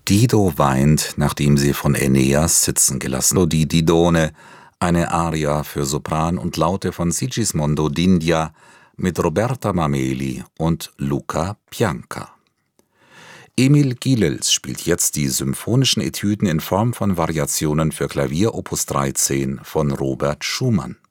Dido weint, nachdem sie von Aeneas sitzen gelassen wurde. Die Didone, eine Aria für Sopran und Laute von Sigismondo d'India mit Roberta Mameli und Luca Pianka. Emil Gilels spielt jetzt die symphonischen Etüden in Form von Variationen für Klavier Opus 13 von Robert Schumann.